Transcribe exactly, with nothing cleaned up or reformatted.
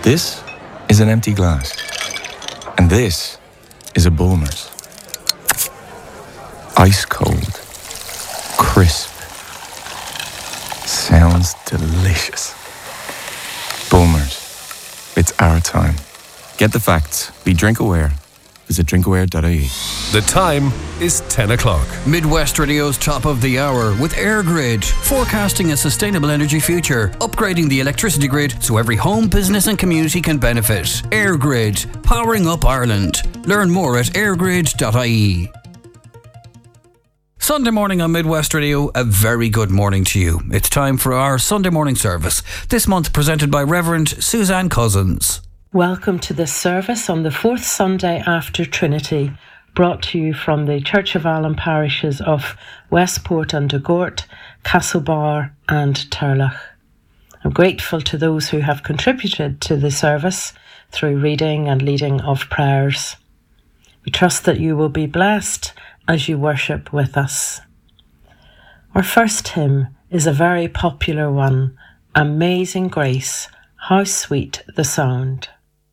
This is an empty glass. And this is a Bulmers. Ice cold. Crisp. Sounds delicious. Bulmers. It's our time. Get the facts. Be drink aware. Visit drinkaware dot I E. The time is ten o'clock. Midwest Radio's top of the hour with EirGrid, forecasting a sustainable energy future, upgrading the electricity grid so every home, business and community can benefit. EirGrid, powering up Ireland. Learn more at airgrid dot I E. Sunday morning on Midwest Radio, a very good morning to you. It's time for our Sunday morning service, this month presented by Reverend Suzanne Cousins. Welcome to this service on the fourth Sunday after Trinity, brought to you from the Church of Ireland parishes of Westport and Dugort, Castlebar and Turlough. I'm grateful to those who have contributed to the service through reading and leading of prayers. We trust that you will be blessed as you worship with us. Our first hymn is a very popular one, Amazing Grace, How Sweet the Sound.